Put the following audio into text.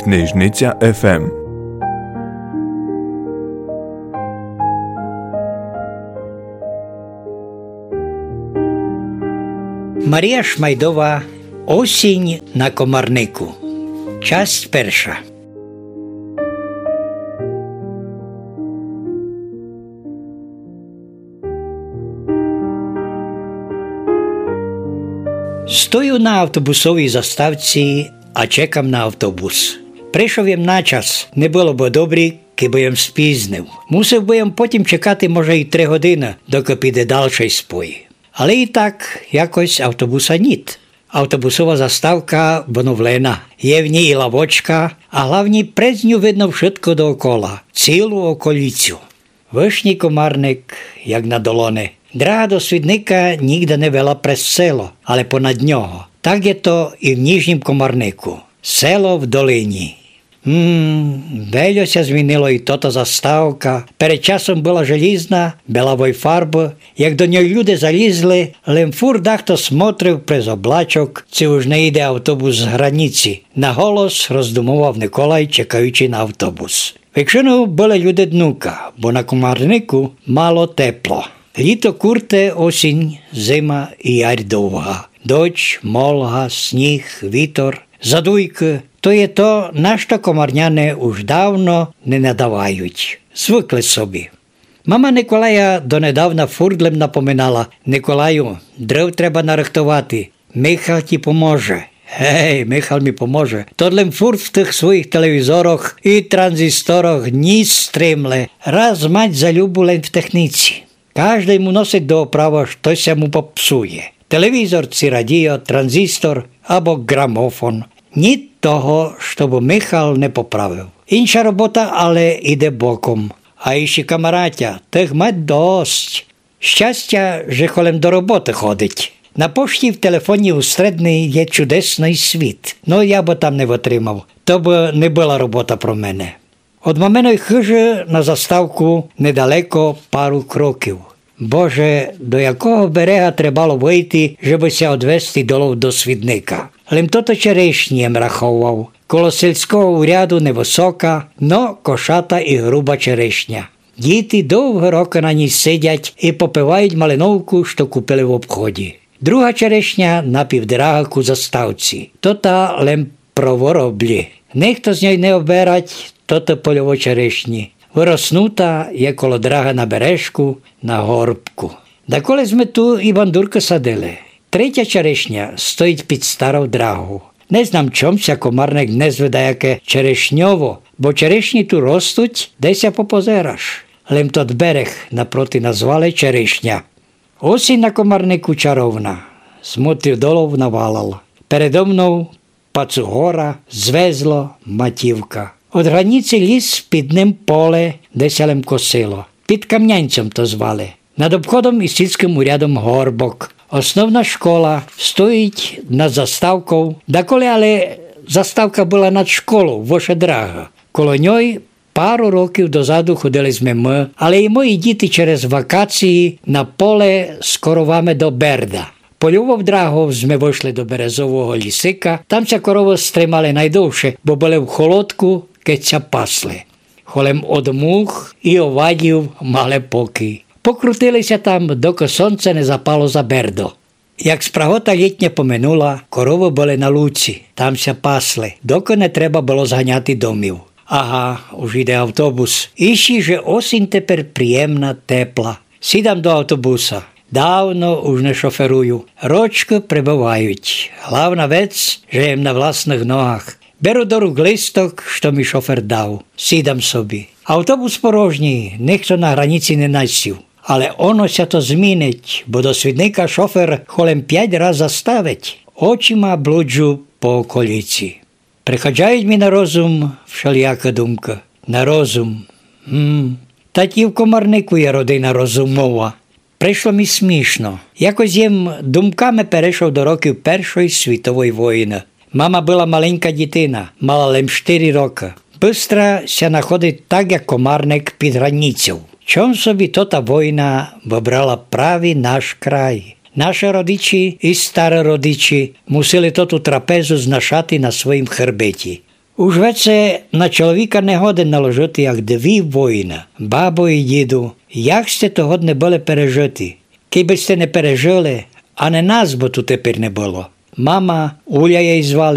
Книжниця ФМ. Марія Шмайдова «Осінь на Комарнику». Часть перша. Стою на автобусовій заставці, а чекам на автобус. Прийшов їм на час, не було б добре, киби їм спізнив. Мусив би їм потім чекати, може, і 3 години, доки піде дальший спой. Але і так, якось автобуса ніт. Автобусова заставка обновлена. Є в ній і лавочка, а главні през ню видно вшитко доокола, цілу околицю. Вишній Комарник, як на долони. Драга до Свідника нігде не вела през село, але понад нього. Так є то і в Ніжнім Комарнику. Село в долині. Вельося змінило і то заставка. Перед часом була желізна, белавої фарби. Як до нього люди залізли, лемфур дахто смотрив през облачок, чи уж не йде автобус з границі. На голос роздумував Николай, чекаючи на автобус. Вікшину були люди днука, бо на Комарнику мало тепло. Літо курте, осінь, зима і ярь довга. Дощ, молга, сніг, вітер, задуйки. То є то, на що комарняни уж давно не надавають. Звикли собі. Мама Николая донедавна фурдлем напоминала: «Николаю, дров треба нарихтувати. Михал ті поможе». Гей, Михал мі поможе. Тодлем фурт в тих своїх телевізорах і транзисторах ніс стримле. Раз мать залюбу лень в техніці. Кожен йому носить до оправи, щось йому попсує. Телевізор, ці радіо, транзистор або грамофон. Ні того, щоб Михал не поправив. Інша робота, але іде боком. А іще камаратя, тих мать дость. Щастя, že холем до роботи ходить. На пошті в телефоні усередній є чудесний світ. Ну, я б там не витримав. То б не була робота про мене. Од маминої хижі на заставку недалеко пару кроків. Боже, до якого берега требало вийти, щоби одвести долов до Свідника. Лим то черешнієм рахував. Коло сільського уряду невисока, но кошата і груба черешня. Діти довго роки на ній сидять і попивають малиновку, що купили в обході. Друга черешня на півдорога у заставці. То та лим про вороблі. Ніхто з неї не оберать, то польово черешні. Вироснута, є коло драга на бережку, на горбку. Да колись ми ту і бандурки садили. Третя черешня стоїть під стару драгу. Не знам чомся Комарник не зведе яке черешньово, бо черешні ту ростуть, десь попозераш. Лим тот берег напроти назвали черешня. Осінь на Комарнику чаровна. Смотрів долов навалал. Передо мною Пацугора, Звезло, Матівка. От границі ліс, під ним поле, десь лим косило. Під Кам'янцем то звали. Над обходом і сільським урядом горбок. Основна школа стоїть над заставкою. Доколи, але заставка була над школою, воша драга. Коло ньої пару років дозаду ходили ми, але і мої діти через вакації на поле з коровами до Берда. Полював драгов, ми вийшли до березового лісика. Там ся корови стримали найдовше, бо були в холодку, кеця пасли. Холем од мух і овадів мали покій. Покрутилися там, доки сонце не запало за Бердо. Як спрагота літня поминула, корови були на луці, там ся пасли, доки не треба було зганяти домів. Ага, уж іде автобус. Іщі же осінь тепер приємна, тепла. Сідам до автобуса. Давно уж не шоферую. Рочки прибувають. Главна вець, že jem на власних ногах. Беру до рук листок, що мій шофер дав. Сідам собі. Автобус порожній, ніхто на границі не насів. Але онося то змінить, бо до Свідника шофер холем 5 раз заставить. Очима блуджу по околиці. Приходжають мені на розум всіляка думка. На розум. Та ті в Комарнику є родина розумова. Прийшло мені смішно. Якось їм думками перейшов до років Першої світової війни. Мама була маленька дитина, мала лим 4 роки. Бистра ся находить так, як Комарник під границю. Чом собі та війна вибрала правий наш край? Наші родичі і старі родичі мусили ту трапезу знашати на своїм хребеті. Уж це на чоловіка не годен наложити, як дві воїна, бабу і діду. Як сте того не були пережити? Киби сте не пережили, а не нас бо тут тепер не було. Мама, Уля її звали,